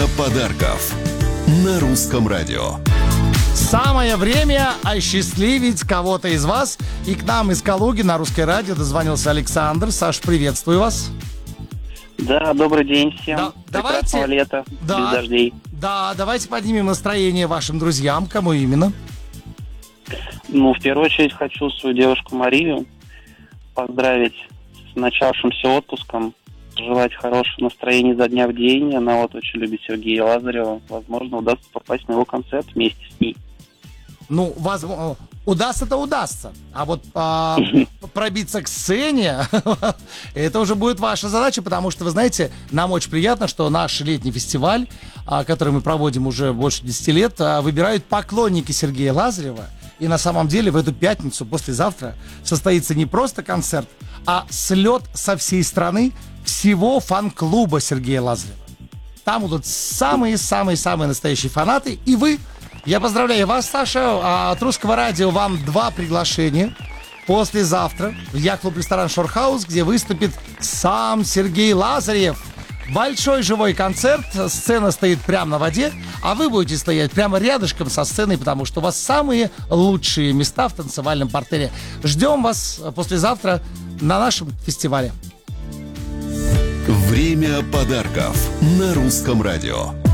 Время подарков на Русском радио. Самое время осчастливить кого-то из вас. И к нам из Калуги на Русское радио дозвонился Александр. Саш, приветствую вас. Да, добрый день всем. Да, Прекрасного лета, без дождей. Да, давайте поднимем настроение вашим друзьям. Кому именно? В первую очередь хочу свою девушку Марию поздравить с начавшимся отпуском, желать хорошего настроения изо дня в день. Она очень любит Сергея Лазарева. Возможно, удастся попасть на его концерт вместе с ней. Возможно, удастся-то удастся. А вот пробиться к сцене, это уже будет ваша задача, потому что, вы знаете, нам очень приятно, что наш летний фестиваль, который мы проводим уже больше 10 лет, выбирают поклонники Сергея Лазарева. И на самом деле в эту пятницу, послезавтра, состоится не просто концерт, а слет со всей страны всего фан-клуба Сергея Лазарева. Там будут самые-самые-самые настоящие фанаты. И вы, я поздравляю вас, Саша, от Русского радио вам 2 приглашения. Послезавтра в яхт-клуб-ресторан «Шорхаус», где выступит сам Сергей Лазарев. Большой живой концерт, сцена стоит прямо на воде, а вы будете стоять прямо рядышком со сценой, потому что у вас самые лучшие места в танцевальном партере. Ждем вас послезавтра на нашем фестивале. Время подарков на Русском радио.